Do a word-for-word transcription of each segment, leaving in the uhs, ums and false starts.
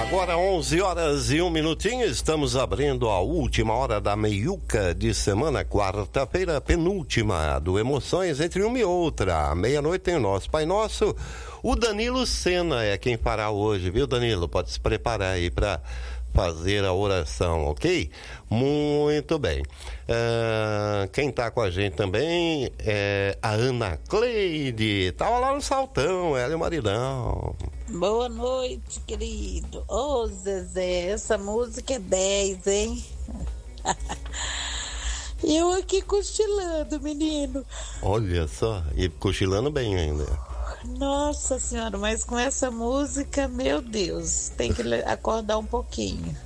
Agora onze horas e um minutinho, estamos abrindo a última hora da meiuca de semana, quarta-feira, penúltima do Emoções entre uma e outra. À meia-noite tem o nosso Pai Nosso. O Danilo Sena é quem fará hoje, viu, Danilo? Pode se preparar aí para fazer a oração, ok? Muito bem. Uh, quem tá com a gente também é a Ana Cleide. Tava lá no Saltão, ela e o maridão. Boa noite, querido. Ô, oh, Zezé, essa música é dez, hein? E eu aqui cochilando, menino. Olha só, e cochilando bem ainda. Nossa senhora, mas com essa música, meu Deus, tem que acordar um pouquinho.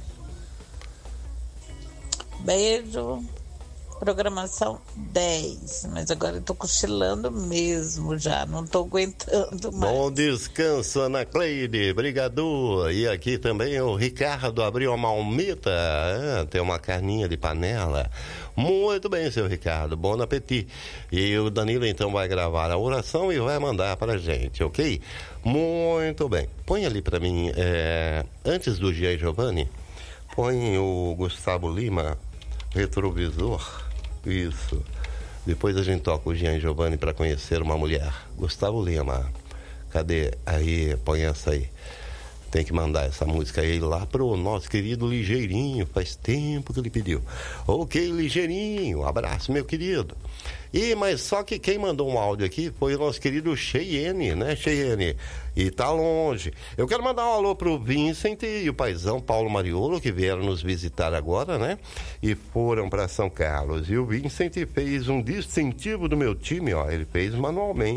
Beijo. Programação dez, mas agora eu tô cochilando mesmo já, não tô aguentando mais. Bom descanso, Ana Cleide, brigador. E aqui também o Ricardo abriu uma malmita, ah, tem uma carninha de panela. Muito bem, seu Ricardo, bom apetite. E o Danilo então vai gravar a oração e vai mandar pra gente, ok? Muito bem. Põe ali pra mim, é, antes do Gia e Giovanni, põe o Gustavo Lima, Retrovisor. Isso. Depois a gente toca o Jean e Giovanni para conhecer uma mulher. Gustavo Lima. Cadê? Aí, põe essa aí. Tem que mandar essa música aí lá pro nosso querido Ligeirinho. Faz tempo que ele pediu. Ok, Ligeirinho. Abraço, meu querido. E, mas só que quem mandou um áudio aqui foi o nosso querido Cheyenne, né, Cheyenne? E tá longe. Eu quero mandar um alô pro Vincent e o paizão Paulo Mariolo, que vieram nos visitar agora, né? E foram para São Carlos. E o Vincent fez um distintivo do meu time, ó. Ele fez manualmente.